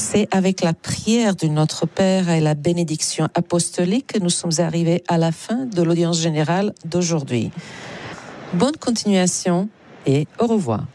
C'est avec la prière de notre Père et la bénédiction apostolique que nous sommes arrivés à la fin de l'audience générale d'aujourd'hui. Bonne continuation et au revoir.